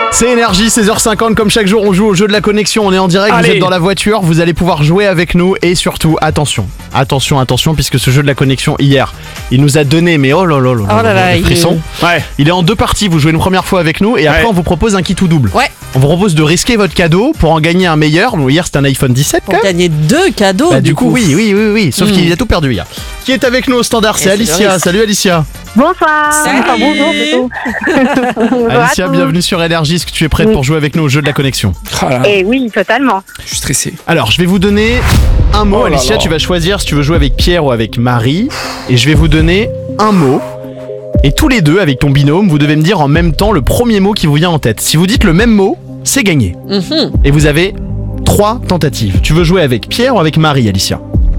C'est Énergie, 16h50, comme chaque jour on joue au jeu de la connexion, on est en direct, Vous êtes dans la voiture, vous allez pouvoir jouer avec nous et surtout, attention, puisque ce jeu de la connexion hier, il nous a donné, mais oh là là, des frissons. Il est en 2 parties, vous jouez une première fois avec nous et après on vous propose un kit ou double. On vous propose de risquer votre cadeau pour en gagner un meilleur. Bon, hier c'était un iPhone 17 pour gagner 2 cadeaux. Du coup, oui. Sauf qu'il a tout perdu hier. Qui est avec nous au standard? C'est Alicia. Salut Alicia. Bonsoir. Bonjour. Alicia, bienvenue sur Énergie. Est-ce que tu es prête pour jouer avec nous au jeu de la connexion? Et oui, totalement. Je suis stressé. Alors, je vais vous donner un mot. Alicia, tu vas choisir si tu veux jouer avec Pierre ou avec Marie. Et je vais vous donner un mot. Et tous les deux, avec ton binôme, vous devez me dire en même temps le premier mot qui vous vient en tête. Si vous dites le même mot, c'est gagné. Et vous avez 3 tentatives. Tu veux jouer avec Pierre ou avec Marie, Alicia?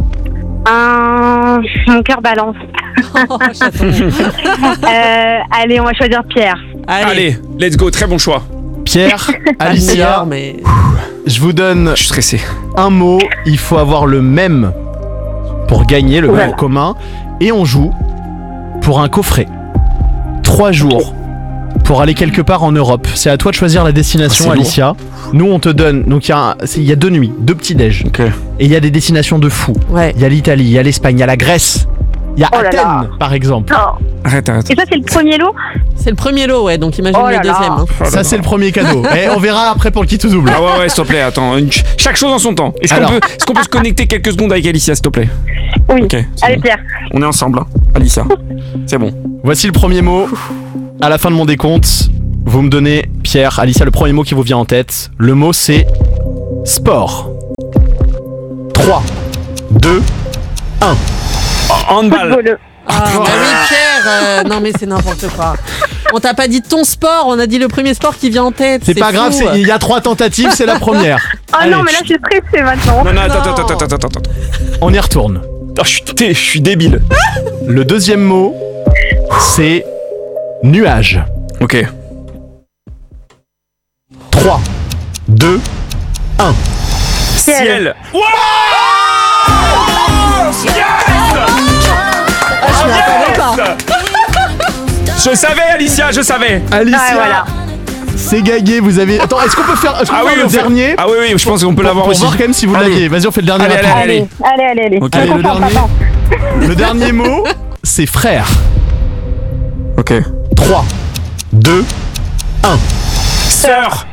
Mon cœur balance. Allez, on va choisir Pierre. Allez, let's go, très bon choix. Pierre, Alicia, je vous donne Je suis stressé. un mot. Il faut avoir le même pour gagner, le même commun. Et on joue pour un coffret. 3 jours pour aller quelque part en Europe. C'est à toi de choisir la destination, Alicia. Nous, on te donne. Donc, il y a 2 nuits, 2 petits déj. Et il y a des destinations de fou. Il y a l'Italie, il y a l'Espagne, il y a la Grèce. Il y a Athènes, par exemple. Arrête. Et ça, c'est le premier lot? C'est le premier lot, donc imagine le deuxième. Ça, c'est le premier cadeau. Et on verra après pour le kit ou double. Ah ouais, s'il te plaît, attends. Chaque chose en son temps. Est-ce qu'on peut se connecter quelques secondes avec Alicia, s'il te plaît? Oui. Allez, Pierre. On est ensemble, hein. Alicia. C'est bon. Voici le premier mot. À la fin de mon décompte, vous me donnez, Pierre, Alicia, le premier mot qui vous vient en tête. Le mot, c'est sport. 3, 2, 1. Handball. Ah oui, Pierre, non mais c'est n'importe quoi. On t'a pas dit ton sport, on a dit le premier sport qui vient en tête. C'est pas grave, il y a 3 tentatives, c'est la première. Allez. Non, mais là, je suis stressée maintenant. Non, attends. On y retourne. Je suis débile. Le deuxième mot, c'est nuage. Ok. 3, 2, 1. Ciel. Wow, Je m'y attendais pas. Je savais, Alicia, je savais. Alicia, c'est gagné, vous avez... Attends, est-ce qu'on peut faire, le dernier? Ah oui, je pense qu'on peut l'avoir pour aussi. voir quand même si vous l'aviez. Vas-y, on fait le dernier. Allez. Okay. Allez, le dernier mot, c'est frère. Ok. 3, 2, 1. Sœur.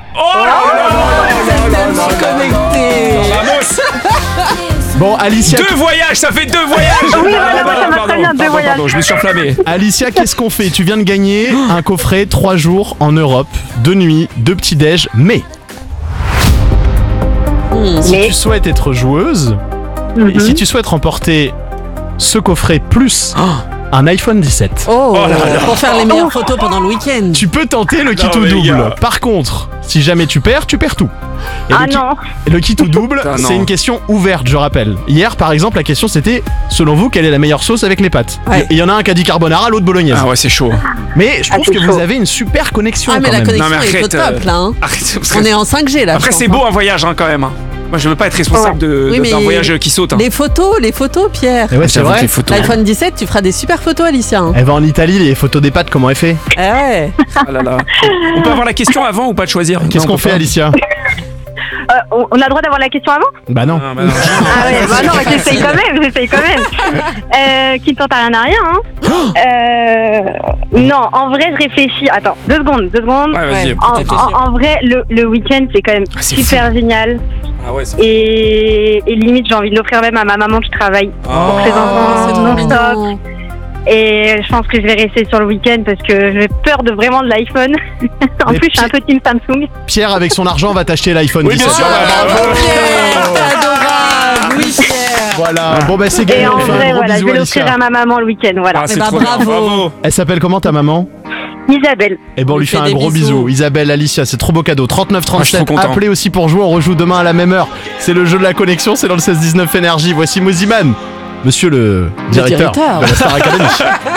Bon, Alicia... 2 voyages, ça fait 2 voyages. Oui, ça va très bien, 2 voyages. Pardon, je me suis enflammé. Alicia, qu'est-ce qu'on fait? Tu viens de gagner un coffret 3 jours en Europe, 2 nuits, 2 petits déj, mais... Si tu souhaites être joueuse, et si tu souhaites remporter ce coffret plus un iPhone 17... Pour faire les meilleures photos pendant le week-end. Tu peux tenter le kit ou double. Par contre, si jamais tu perds tout. Et le kit ou double, c'est une question ouverte, je rappelle. Hier, par exemple, la question c'était, selon vous, quelle est la meilleure sauce avec les pâtes? Et il y en a un qui a dit carbonara, l'autre bolognaise. Ah ouais, c'est chaud. Mais je trouve que vous avez une super connexion. Ah mais la connexion Non, mais est au top là. On est en 5G là. Après, c'est beau un voyage quand même. Moi, je veux pas être responsable d'un voyage qui saute. Les photos, Pierre. Ouais, c'est vrai. L'iPhone 17, tu feras des super photos, Alicia. Elle va en Italie, les photos des pâtes, comment elle fait? Ouais. Ah là là. On peut avoir la question avant ou pas de choisir? Qu'est-ce qu'on fait, Alicia? On a le droit d'avoir la question avant? Bah non. Ah ouais, non, j'essaye quand même. Qui ne tente à rien à rien. Non, en vrai, je réfléchis. Attends, 2 secondes. Ouais, vas-y. En vrai, le week-end, c'est quand même super génial. Ah ouais, et limite, j'ai envie de l'offrir même à ma maman qui travaille pour ses enfants non-stop. Et je pense que je vais rester sur le week-end parce que j'ai peur de l'iPhone. En plus, je suis un peu team Samsung. Pierre, avec son argent, va t'acheter l'iPhone 17. Bien sûr. Bravo. Adorable. Oui, Pierre. Voilà. Bon, bah c'est gagné. Et en vrai, je vais l'offrir à ma maman le week-end. Voilà. C'est trop bien. Bravo. Elle s'appelle comment ta maman? Isabelle. Et bon, on lui fait un gros bisou. Isabelle, Alicia, c'est trop beau cadeau. 3937, appelez aussi pour jouer. On rejoue demain à la même heure. C'est le jeu de la connexion, c'est dans le 16-19 Énergie. Voici Moziman, monsieur le directeur de la Star Academy.